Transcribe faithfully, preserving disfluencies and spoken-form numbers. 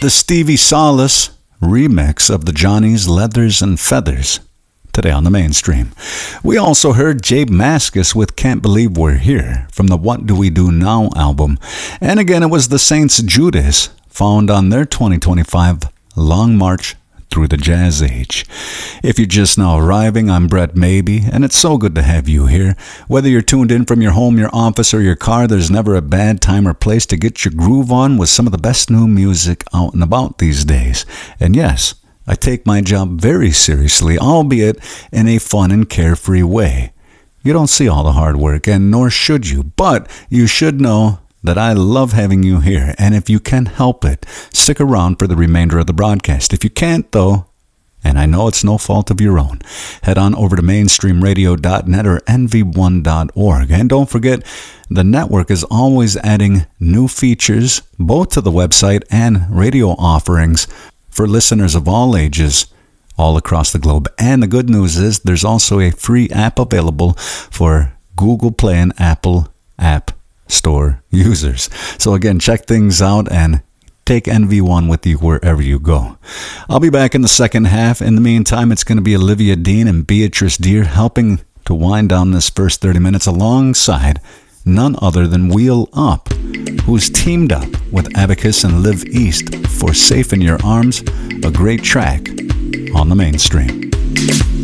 the Stevie Solace remix of the Johnny's Leathers and Feathers today on the mainstream. We also heard Jabe Mascis with Can't Believe We're Here from the What Do We Do Now album. And again, it was the Saints Judas, found on their twenty twenty-five Long March Through the Jazz Age. If you're just now arriving, I'm Brett Maybe, and it's so good to have you here. Whether you're tuned in from your home, your office, or your car, there's never a bad time or place to get your groove on with some of the best new music out and about these days. And yes, I take my job very seriously, albeit in a fun and carefree way. You don't see all the hard work, and nor should you, but you should know that I love having you here, and if you can help it, stick around for the remainder of the broadcast. If you can't, though, and I know it's no fault of your own, head on over to mainstream radio dot net or N V one dot org. And don't forget, the network is always adding new features, both to the website and radio offerings, for listeners of all ages all across the globe. And the good news is there's also a free app available for Google Play and Apple App Store users. So again, check things out and take N V one with you wherever you go. I'll be back in the second half. In the meantime, it's going to be Olivia Dean and Beatrice Deer helping to wind down this first thirty minutes alongside none other than Wheel Up, who's teamed up with Abacus and Live East for Safe in Your Arms, a great track on the mainstream.